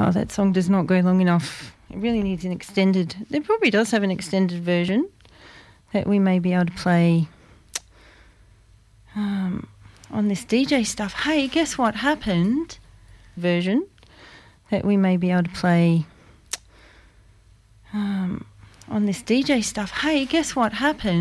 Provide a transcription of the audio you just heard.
Oh, that song does not go long enough. It really needs an extended... It probably does have an extended version that we may be able to play on this DJ stuff. Hey, guess what happened? Version that we may be able to play on this DJ stuff. Hey, guess what happened?